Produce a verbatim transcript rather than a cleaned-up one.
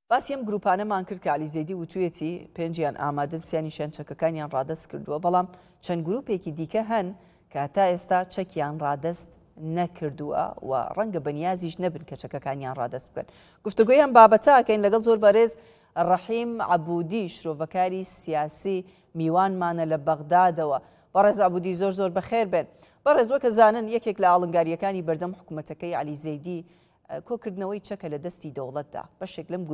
باسی ئەم گروپانەمان کرد کە علیزەیدی وتوێتی پێنجیان ئامادە سیانیشیان چەکەکانیان ڕادەست کردووە، بەڵام چەند گروپێکی دیکە هەن کە تا ئێستا چەکیان ڕادەست نەکردووە و ڕەنگە بەنیازیش نەبن کە چەکەکانیان ڕادەست بکەن. گفتوگۆیان بابەتاکەین لەگەڵ زۆر بەڕێز ڕەحیم عەبوودی شرۆڤەکاری سیاسی میوانمانە لە بەغدادەوە. بەڕێز عەبوودی زۆر زۆر بەخێر بێن. بەڕێز وەکە زانن یەکێک لە ئاڵنگاریەکانی بەردەم حکوومەتەکەی علیزەیدی کۆکردنەوەی چەکە لە دەستی دەوڵەتدا بەشێک لەم